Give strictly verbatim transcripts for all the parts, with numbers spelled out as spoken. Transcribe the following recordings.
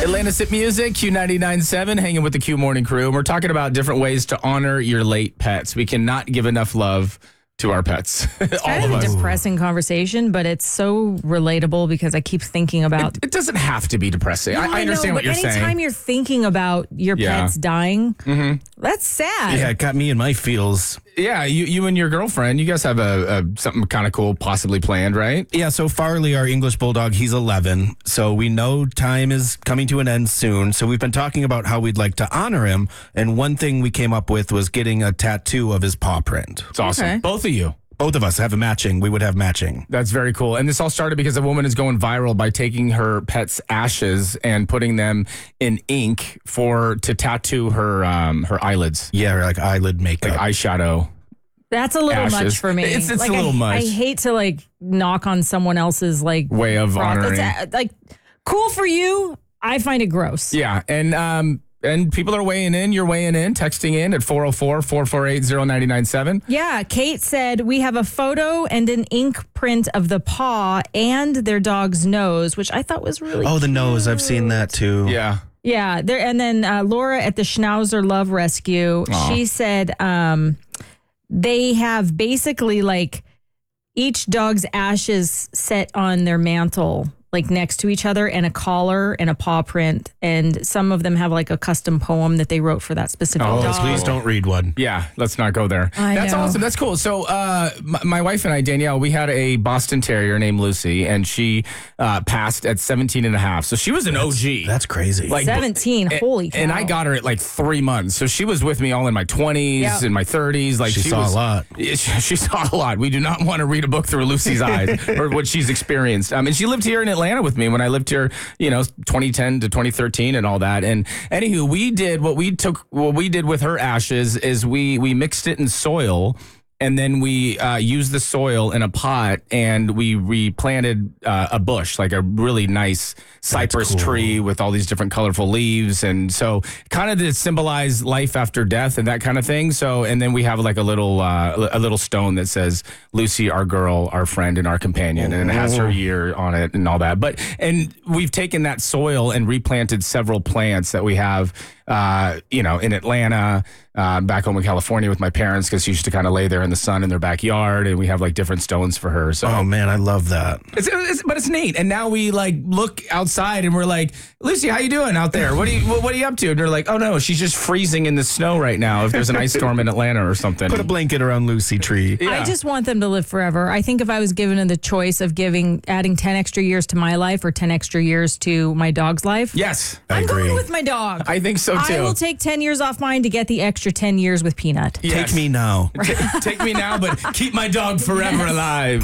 Atlanta's Hit Music, Q ninety-nine point seven, hanging with the Q Morning Crew. And we're talking about different ways to honor your late pets. We cannot give enough love to our pets. It's All kind of of a us. depressing conversation, but it's so relatable because I keep thinking about. It, it doesn't have to be depressing. No, I, I understand know, what you're but anytime saying. you're thinking about your Yeah. pets dying, Mm-hmm. that's sad. Yeah, it got me in my feels. Yeah, you, you and your girlfriend, you guys have a, a something kind of cool possibly planned, right? Yeah, so Farley, our English Bulldog, he's eleven. So we know time is coming to an end soon. So we've been talking about how we'd like to honor him. And one thing we came up with was getting a tattoo of his paw print. It's awesome. Okay. Both of you. Both of us have a matching. We would have matching. That's very cool. And this all started because a woman is going viral by taking her pet's ashes and putting them in ink for to tattoo her um, her eyelids, Yeah, or like eyelid makeup. like eyeshadow. That's a little Ashes. much for me. It's- it's like, a little I, much. I hate to like knock on someone else's like Way of process. honoring. It's, uh, like cool for you. I find it gross. Yeah, and um, and people are weighing in. You're weighing in, texting in at four oh four, four four eight, oh nine nine seven. Yeah, Kate said we have a photo and an ink print of the paw and their dog's nose, which I thought was really oh, the cute. nose. I've seen that too. Yeah. Yeah, there and then uh, Laura at the Schnauzer Love Rescue, Aw. she said um, they have basically like each dog's ashes set on their mantle, like next to each other, and a collar and a paw print. And some of them have like a custom poem that they wrote for that specific Oh, dog. Please don't read one. Yeah, let's not go there. I That's know. awesome. That's cool. So, uh, my, my wife and I, Danielle, we had a Boston Terrier named Lucy, and she uh, passed at seventeen and a half. So she was an O G. That's crazy. Like, seventeen, and- holy cow. And I got her at like three months. So she was with me all in my twenties Yep. and my thirties. Like She saw was, a lot. She, she saw a lot. We do not want to read a book through Lucy's eyes or what she's experienced. Um, and she lived here in Atlanta with me when I lived here, you know, twenty ten to twenty thirteen and all that. And anywho, we did what we took, what we did with her ashes is we, we mixed it in soil. And then we uh, used the soil in a pot and we replanted uh, a bush, like a really nice cypress cool. tree with all these different colorful leaves. And so kind of to symbolize life after death and that kind of thing. So, and then we have like a little, uh, a little stone that says, Lucy, our girl, our friend, and our companion. And it has her year on it and all that. But, and we've taken that soil and replanted several plants that we have, uh, you know, in Atlanta, uh, back home in California with my parents, because she used to kind of lay there in the sun in their backyard, and we have like different stones for her. So, Oh, man, I love that. it's, it's, but it's neat. And now we like look outside and we're like, Lucy, how you doing out there? What are you, what, what are you up to? And they're like, oh no, she's just freezing in the snow right now. If there's an ice storm in Atlanta or something. Put a blanket around Lucy tree. Yeah. I just want them to live forever. I think if I was given the choice of giving adding ten extra years to my life or ten extra years to my dog's life, Yes, I I'm agree. going with my dog. I think so too. I will take ten years off mine to get the extra ten years with Peanut. Yes. Take me now. Ta- take me now, but keep my dog forever alive.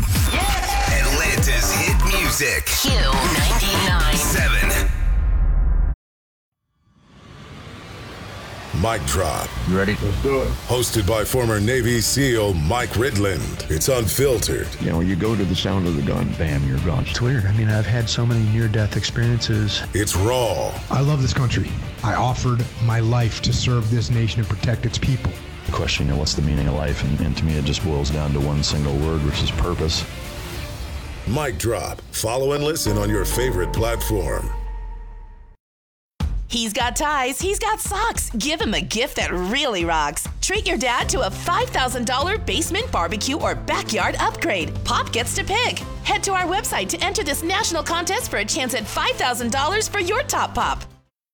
Atlanta's Hit Music. Q ninety-nine. seven. Mic Drop. You ready? Let's do it. Hosted by former Navy SEAL Mike Ridland. It's unfiltered. You know, you go to the sound of the gun, bam, you're gone. It's weird. I mean, I've had so many near-death experiences. It's raw. I love this country. I offered my life to serve this nation and protect its people. The question, you know, what's the meaning of life? And, and to me, it just boils down to one single word, which is purpose. Mic Drop. Follow and listen on your favorite platform. He's got ties, he's got socks. Give him a gift that really rocks. Treat your dad to a five thousand dollars basement barbecue or backyard upgrade. Pop gets to pick. Head to our website to enter this national contest for a chance at five thousand dollars for your top pop.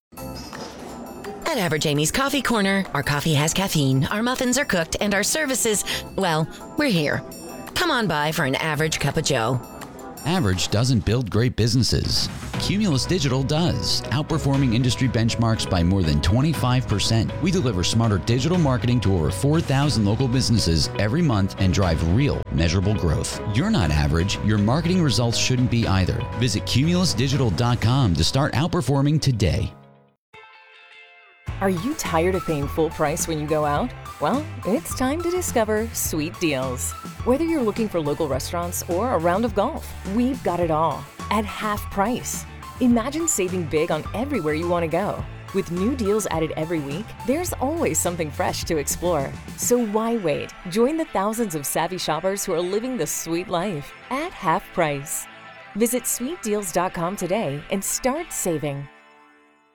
At Average Amy's Coffee Corner, our coffee has caffeine, our muffins are cooked, and our services, well, we're here. Come on by for an average cup of joe. Average doesn't build great businesses. Cumulus Digital does, outperforming industry benchmarks by more than twenty-five percent. We deliver smarter digital marketing to over four thousand local businesses every month and drive real, measurable growth. You're not average. Your marketing results shouldn't be either. Visit cumulus digital dot com to start outperforming today. Are you tired of paying full price when you go out? Well, it's time to discover Sweet Deals. Whether you're looking for local restaurants or a round of golf, we've got it all at half price. Imagine saving big on everywhere you want to go. With new deals added every week, there's always something fresh to explore. So why wait? Join the thousands of savvy shoppers who are living the sweet life at half price. Visit sweet deals dot com today and start saving.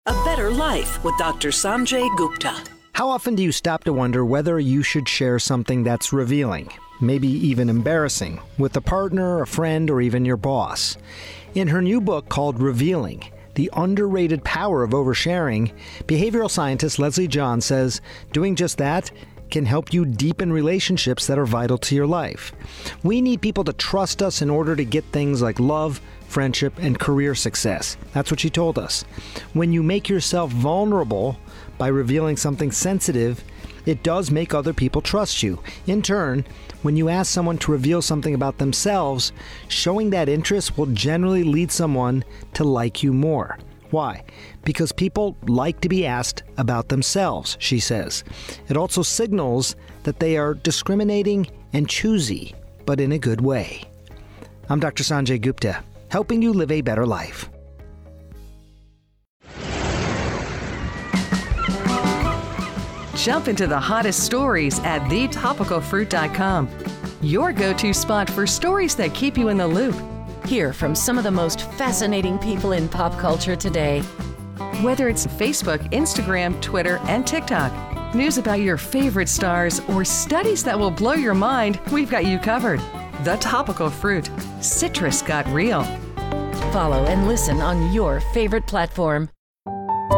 A Better Life with Doctor Sanjay Gupta. How often do you stop to wonder whether you should share something that's revealing, maybe even embarrassing, with a partner, a friend, or even your boss? In her new book called Revealing, The Underrated Power of Oversharing, behavioral scientist Leslie John says doing just that can help you deepen relationships that are vital to your life. We need people to trust us in order to get things like love, friendship, and career success. That's what she told us. When you make yourself vulnerable by revealing something sensitive, it does make other people trust you. In turn, when you ask someone to reveal something about themselves, showing that interest will generally lead someone to like you more. Why? Because people like to be asked about themselves, she says. It also signals that they are discriminating and choosy, but in a good way. I'm Doctor Sanjay Gupta, helping you live a better life. Jump into the hottest stories at the topical fruit dot com. Your go-to spot for stories that keep you in the loop. Hear from some of the most fascinating people in pop culture today. Whether it's Facebook, Instagram, Twitter, and TikTok, news about your favorite stars, or studies that will blow your mind, we've got you covered. The Topical Fruit. Citrus got real. Follow and listen on your favorite platform.